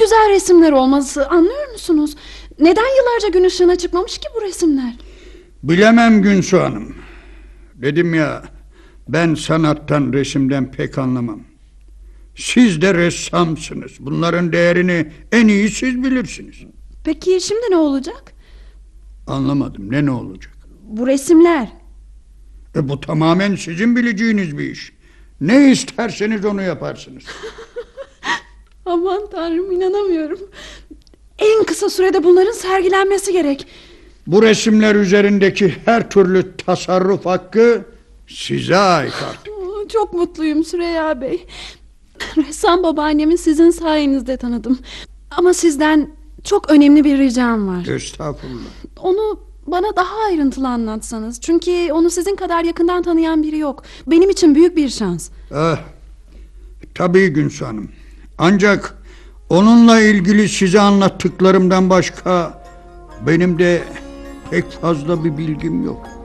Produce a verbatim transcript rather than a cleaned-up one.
güzel resimler olması, anlıyor musunuz? Neden yıllarca gün ışığına çıkmamış ki bu resimler? Bilemem Günsu Hanım. Dedim ya, ben sanattan, resimden pek anlamam. Siz de ressamsınız. Bunların değerini en iyi siz bilirsiniz. Peki şimdi ne olacak? Anlamadım, ne ne olacak? Bu resimler. E bu tamamen sizin bileceğiniz bir iş. Ne isterseniz onu yaparsınız. Aman Tanrım, inanamıyorum. En kısa sürede bunların sergilenmesi gerek. Bu resimler üzerindeki her türlü tasarruf hakkı size ait artık. Çok mutluyum Süreyya Bey. Ressam babaannemi sizin sayenizde tanıdım. Ama sizden çok önemli bir ricam var. Estağfurullah. Onu bana daha ayrıntılı anlatsanız. Çünkü onu sizin kadar yakından tanıyan biri yok. Benim için büyük bir şans. Ah, tabii Günsu Hanım. Ancak onunla ilgili size anlattıklarımdan başka benim de pek fazla bir bilgim yok.